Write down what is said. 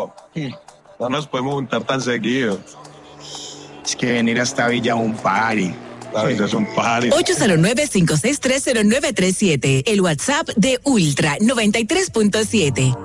pero no nos podemos juntar tan seguido. Es que venir hasta Villa es un party. La vida es un party. 809-5630937, el WhatsApp de Ultra 93.7.